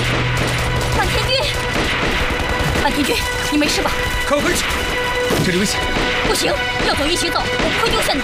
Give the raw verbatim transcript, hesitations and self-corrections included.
漫天君，漫天君，你没事吧？ 快回去，这里危险。 不行，要走一起走，我不会丢下你的。